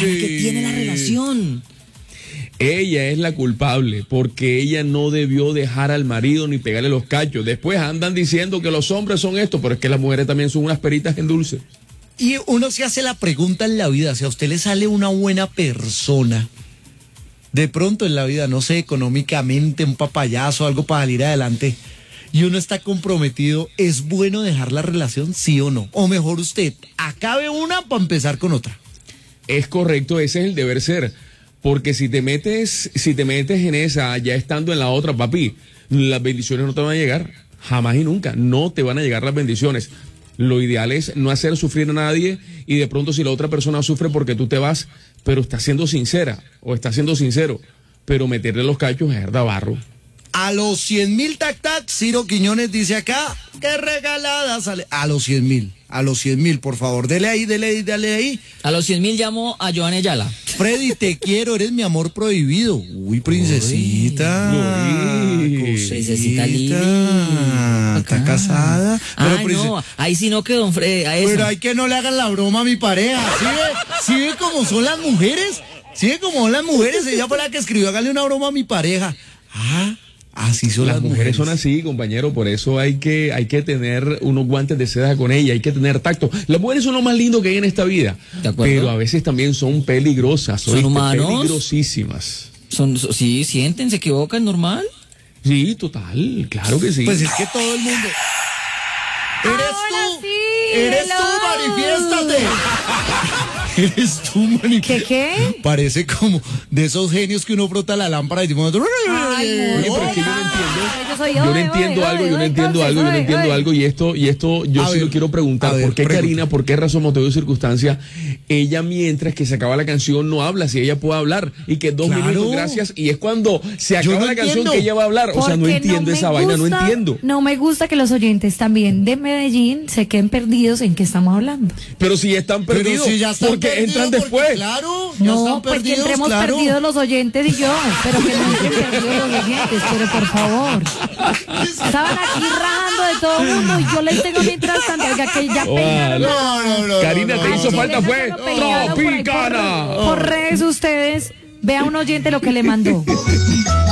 ¿Qué tiene la relación? Ella es la culpable porque ella no debió dejar al marido ni pegarle los cachos. Después andan diciendo que los hombres son esto, pero es que las mujeres también son unas peritas en dulce. Y uno se hace la pregunta en la vida, si a usted le sale una buena persona, de pronto en la vida, no sé, económicamente, un papayazo, algo para salir adelante, y uno está comprometido, ¿es bueno dejar la relación, sí o no? O mejor usted, acabe una para empezar con otra. Es correcto, ese es el deber ser. Porque si te metes en esa, ya estando en la otra, papi, las bendiciones no te van a llegar, jamás y nunca, no te van a llegar las bendiciones. Lo ideal es no hacer sufrir a nadie y de pronto si la otra persona sufre porque tú te vas, pero está siendo sincera o está siendo sincero, pero meterle los cachos es dar barro. A los 100,000 tac, Ciro Quiñones dice acá, qué regalada sale. A los 100,000, por favor, dale ahí. A los 100,000 llamo a Joana Ayala. Freddy, te quiero, eres mi amor prohibido. Uy, princesita. Princesita Lili. ¿Está casada? No, ahí sí no quedó, don Freddy. Pero hay que no le hagan la broma a mi pareja. ¿Sí ve cómo son las mujeres? ¿Sí ve cómo son las mujeres? Ella fue la que escribió, hágale una broma a mi pareja. Así son las mujeres. Son así, compañero, por eso hay que tener unos guantes de seda con ella, hay que tener tacto. Las mujeres son lo más lindo que hay en esta vida, pero a veces también son peligrosas, son humanos, peligrosísimas. Sí, sienten, se equivocan, normal. Sí, total, claro que sí. Pues es que todo el mundo. Eres tú, manifiéstate. Eres tú, manifiéstate. ¿Qué? Parece como de esos genios que uno frota la lámpara y dice, Oye, pero es que yo no entiendo algo y esto yo sí lo quiero preguntar. ¿Por qué Karina, por qué razón, motivo y circunstancia, ella mientras que se acaba la canción no habla, si ella puede hablar y que 2 minutos, gracias, y es cuando se acaba la canción que ella va a hablar? O sea, no entiendo esa vaina, no entiendo. No me gusta que los oyentes también de Medellín se queden perdidos en qué estamos hablando. Pero si están perdidos, porque entran después. Claro, no, pues que entremos perdidos los oyentes y yo, pero que no estén perdidos los oyentes, pero por favor. Estaban aquí rajando de todo el mundo y yo les tengo mientras tanto, oiga, que ya peinaron. No. Karina, te hizo falta fue Tropicana. Por redes ustedes, vea a un oyente lo que le mandó.